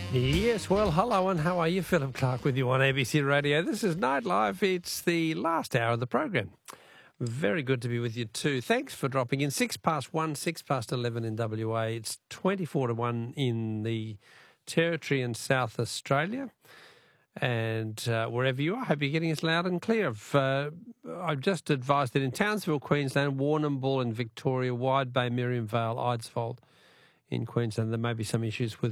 Yes, well, hello and how are you? Philip Clark with you on ABC Radio. This is Night Live. It's the last hour of the program. Very good to be with you too. Thanks for dropping in. 1:06, 11 in WA. It's 24-1 in the Territory in South Australia. And wherever you are, I hope you're getting us loud and clear. I've just advised that in Townsville, Queensland, Warrnambool in Victoria, Wide Bay, Miriam Vale, Eidsvold in Queensland, there may be some issues with